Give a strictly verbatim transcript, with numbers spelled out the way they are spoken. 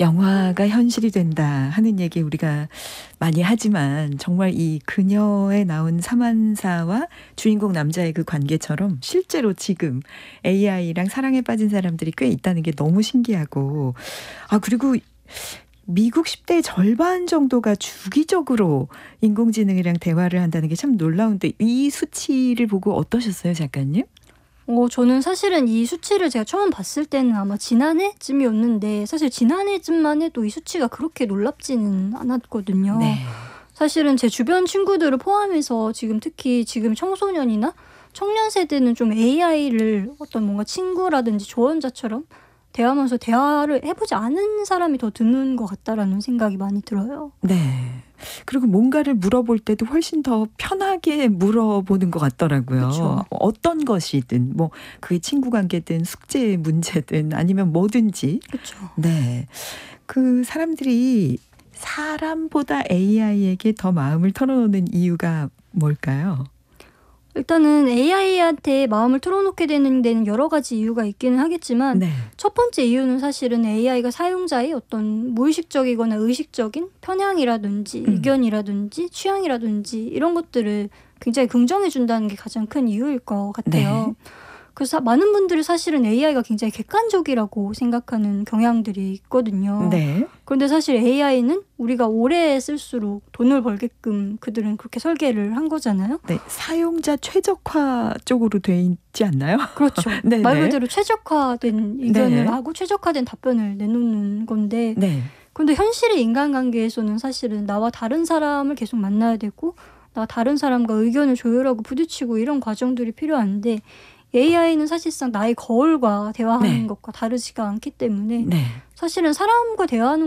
영화가 현실이 된다 하는 얘기 우리가 많이 하지만 정말 이 그녀에 나온 사만사와 주인공 남자의 그 관계처럼 실제로 지금 에이아이랑 사랑에 빠진 사람들이 꽤 있다는 게 너무 신기하고 아 그리고 미국 십 대의 절반 정도가 주기적으로 인공지능이랑 대화를 한다는 게 참 놀라운데 이 수치를 보고 어떠셨어요, 작가님? 어, 저는 사실은 이 수치를 제가 처음 봤을 때는 아마 지난해쯤이었는데 사실 지난해쯤만 해도 이 수치가 그렇게 놀랍지는 않았거든요. 네. 사실은 제 주변 친구들을 포함해서 지금 특히 지금 청소년이나 청년 세대는 좀 에이아이를 어떤 뭔가 친구라든지 조언자처럼 대하면서 대화를 해보지 않은 사람이 더 드문 것 같다라는 생각이 많이 들어요. 네. 그리고 뭔가를 물어볼 때도 훨씬 더 편하게 물어보는 것 같더라고요. 그쵸. 어떤 것이든 뭐 그게 친구 관계든 숙제 문제든 아니면 뭐든지. 그렇죠. 네. 그 사람들이 사람보다 에이아이에게 더 마음을 털어놓는 이유가 뭘까요? 일단은 에이아이한테 마음을 털어놓게 되는 데는 여러 가지 이유가 있기는 하겠지만 네. 첫 번째 이유는 사실은 에이아이가 사용자의 어떤 무의식적이거나 의식적인 편향이라든지 음. 의견이라든지 취향이라든지 이런 것들을 굉장히 긍정해 준다는 게 가장 큰 이유일 것 같아요. 네. 그래서 많은 분들이 사실은 에이아이가 굉장히 객관적이라고 생각하는 경향들이 있거든요. 네. 그런데 사실 에이아이는 우리가 오래 쓸수록 돈을 벌게끔 그들은 그렇게 설계를 한 거잖아요. 네. 사용자 최적화 쪽으로 돼 있지 않나요? 그렇죠. 네, 말 네. 그대로 최적화된 의견을 네. 하고 최적화된 답변을 내놓는 건데 네. 근데 현실의 인간관계에서는 사실은 나와 다른 사람을 계속 만나야 되고 나와 다른 사람과 의견을 조율하고 부딪히고 이런 과정들이 필요한데 에이아이는 사실상 나의 거울과 대화하는 네. 것과 다르지가 않기 때문에 네. 사실은 사람과 대화하는